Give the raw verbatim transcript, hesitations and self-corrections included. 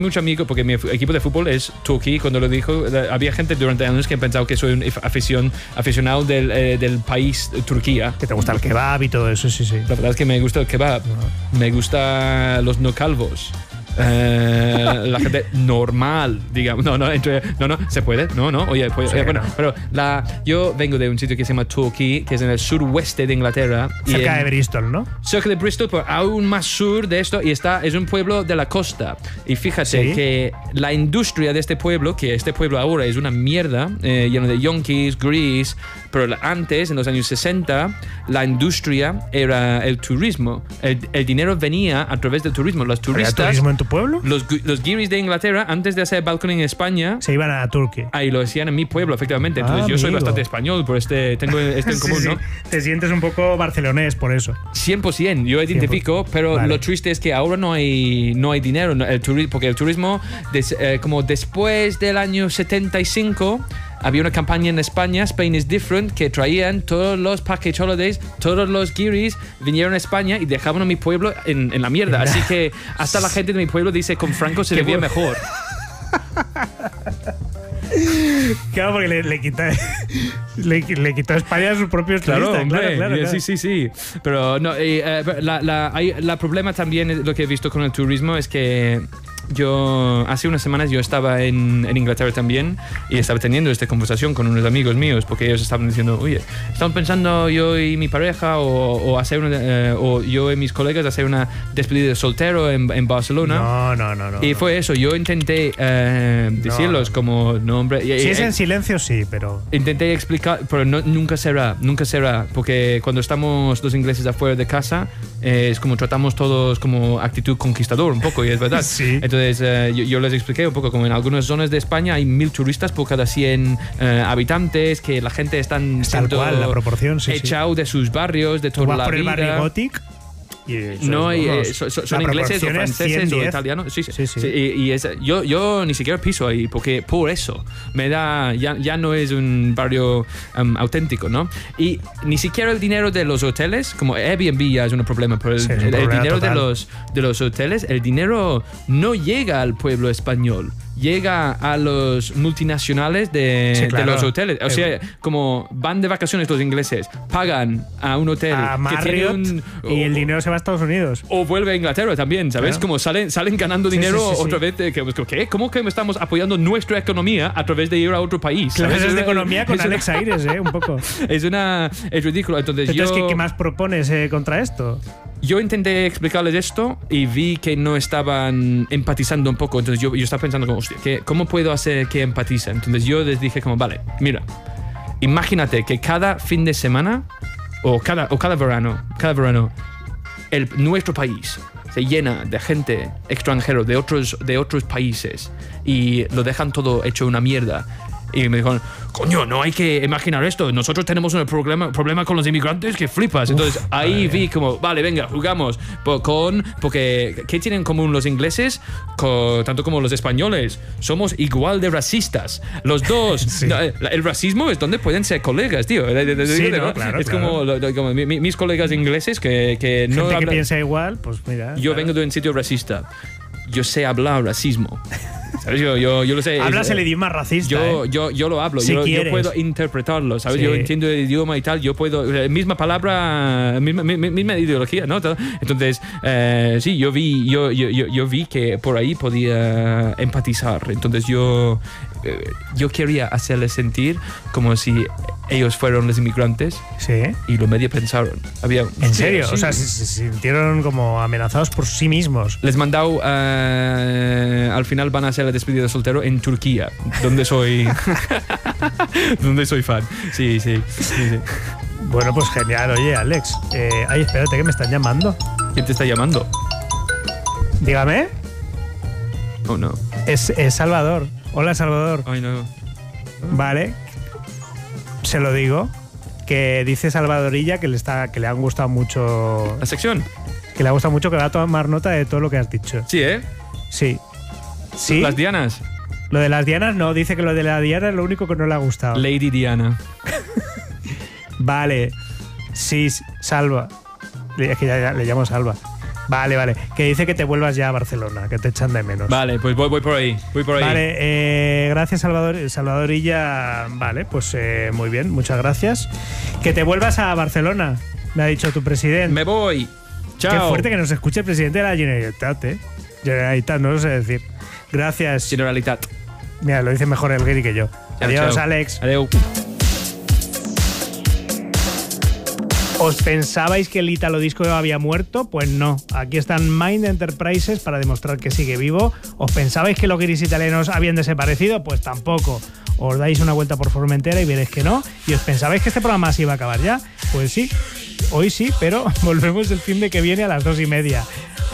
Mucho amigo, porque mi equipo de fútbol es Turquía. Cuando lo dijo, había gente durante años que ha pensado que soy un afición, aficionado del, eh, del país Turquía. Que te gusta el kebab y todo eso, sí, sí. La verdad es que me gusta el kebab, no. Me gusta los no calvos. Uh, la gente normal, digamos. No, no, entre, no, no, se puede. No, no, oye, pues, sí, eh, bueno, no. pero la, yo vengo de un sitio que se llama Torquay, que es en el suroeste de Inglaterra. Cerca en, de Bristol, ¿no? Cerca de Bristol, pero aún más sur de esto, y está, es un pueblo de la costa. Y fíjate ¿Sí? que la industria de este pueblo, que este pueblo ahora es una mierda, eh, lleno de yonkis, gris, pero antes, en los años sesenta, la industria era el turismo. El, el dinero venía a través del turismo. Los turistas... ¿Había turismo en tu pueblo? Los, los guiris de Inglaterra, antes de hacer balconing en España, se iban a Turquía. Ahí lo hacían en mi pueblo, efectivamente. Entonces ah, yo amigo. soy bastante español, por este tengo esto en común, sí, sí. ¿no? Te sientes un poco barcelonés por eso. cien por ciento, yo identifico, pero vale. Lo triste es que ahora no hay, no hay dinero, el turi porque el turismo, des, eh, como después del año setenta y cinco, había una campaña en España, Spain is Different, que traían todos los package holidays, todos los guiris vinieron a España y dejaban a mi pueblo en, en la mierda. Así que hasta la gente de mi pueblo dice con Franco se vivía mejor. Claro, porque le, le, quita, le, le quitó a España a sus propios claro, turistas. Hombre, claro, claro, claro. Sí, sí, sí. Pero no, eh, la, la, hay, la problema también, lo que he visto con el turismo es que yo, hace unas semanas yo estaba en, en Inglaterra también y estaba teniendo esta conversación con unos amigos míos porque ellos estaban diciendo, oye, estamos pensando yo y mi pareja o, o hacer una, eh, o yo y mis colegas hacer una despedida de soltero en, en Barcelona. No, no, no, no. Y fue eso, yo intenté eh, decirlos no, no. como nombre. Si es en silencio, sí, pero... Intenté explicar, pero no, nunca será, nunca será, porque cuando estamos los ingleses afuera de casa eh, es como tratamos todos como actitud conquistador un poco, y es verdad. Sí. Entonces eh, yo, yo les expliqué un poco como en algunas zonas de España hay mil turistas por cada cien eh, habitantes, que la gente está tal cual, la proporción, sí, echado sí. de sus barrios, de toda la por vida. El barrio Gothic y no, y, eh, so, so, son ingleses o franceses cien, o italianos. Sí, sí, sí, sí. sí y, y es, yo, yo ni siquiera piso ahí, porque por eso me da. Ya, ya no es un barrio um, auténtico, ¿no? Y ni siquiera el dinero de los hoteles, como Airbnb ya es un problema, pero el, sí, el, el dinero total. de los, de los hoteles, el dinero no llega al pueblo español. Llega a los multinacionales de, sí, claro. de los hoteles. O sea, como van de vacaciones los ingleses, pagan a un hotel a que Marriott tiene un, y el dinero se va a Estados Unidos. O vuelve a Inglaterra también, ¿sabes? Claro. Como salen, salen ganando sí, dinero sí, sí, otra sí. vez. Que, ¿Qué? ¿Cómo que estamos apoyando nuestra economía a través de ir a otro país? Clases ¿sabes? de economía con es Alex una, Aires, ¿eh? Un poco. Es una... Es ridículo. Entonces, Entonces yo... ¿qué, ¿qué más propones eh, contra esto? Yo intenté explicarles esto y vi que no estaban empatizando un poco. Entonces yo, yo estaba pensando, como, hostia, ¿qué, ¿cómo puedo hacer que empaticen? Entonces yo les dije como, vale, mira, imagínate que cada fin de semana o cada, o cada verano, cada verano, el, nuestro país se llena de gente extranjera de otros, de otros países y lo dejan todo hecho una mierda. Y me dijeron, coño, no hay que imaginar esto. Nosotros tenemos un problema, problema con los inmigrantes que flipas. Entonces Uf, ahí vi como, vale, venga, jugamos con... Porque, ¿qué tienen en común los ingleses? Con, tanto como los españoles. Somos igual de racistas. Los dos. Sí. No, el racismo es donde pueden ser colegas, tío. Sí, ¿no? No, claro, es claro. como, como mi, mis colegas ingleses que, que no Gente hablan, que piensa igual, pues mira. Yo claro. vengo de un sitio racista. Yo sé hablar racismo. ¿Sabes? Yo, yo, yo lo sé. Hablas es, el idioma racista. Yo, ¿eh? yo, yo lo hablo. Si yo, yo quieres. puedo interpretarlo. ¿Sabes? Sí. Yo entiendo el idioma y tal. Yo puedo. Misma palabra, misma, misma ideología, ¿no? Entonces, eh, sí, yo vi, yo, yo, yo, yo vi que por ahí podía empatizar. Entonces, yo, eh, yo quería hacerles sentir como si ellos fueron los inmigrantes. Sí. Y lo medio pensaron. Había, ¿En serio? Sí. O sea, se, se sintieron como amenazados por sí mismos. Les mandado. Uh, al final van a hacer la despedida de soltero en Turquía, donde soy. donde soy fan. Sí, sí, sí, sí. Bueno, pues genial. Oye, Alex. Eh, ay, espérate, que me están llamando. ¿Quién te está llamando? Dígame. Oh, no. Es, es Salvador. Hola, Salvador. Ay, no. Vale. Se lo digo. Que dice Salvadorilla que le, está, que le han gustado mucho. ¿La sección? Que le ha gustado mucho, que va a tomar nota de todo lo que has dicho. Sí, ¿eh? Sí. ¿Sí? Las Dianas. Lo de las Dianas no, dice que lo de la Diana es lo único que no le ha gustado. Lady Diana. Vale. Sí, Salva. Es que ya, ya le llamo Salva. Vale, vale. Que dice que te vuelvas ya a Barcelona, que te echan de menos. Vale, pues voy, voy por ahí. Voy por ahí. Vale, eh, gracias Salvador, Salvadorilla. Vale, pues eh, muy bien, muchas gracias. Que te vuelvas a Barcelona, me ha dicho tu presidente. Me voy. Chao. Qué fuerte que nos escuche el presidente de la Generalitat, ¿eh? Generalitat, no lo sé decir. Gracias. Generalitat. Mira, lo dice mejor el Gary que yo. Chao, Adiós, chao. Alex. Adiós. ¿Os pensabais que el Italo Disco había muerto? Pues no. Aquí están Mind Enterprises para demostrar que sigue vivo. ¿Os pensabais que los guiris italianos habían desaparecido? Pues tampoco. Os dais una vuelta por Formentera y veréis que no. ¿Y os pensabais que este programa se iba a acabar ya? Pues sí. Hoy sí, pero volvemos el fin de que viene a las dos y media.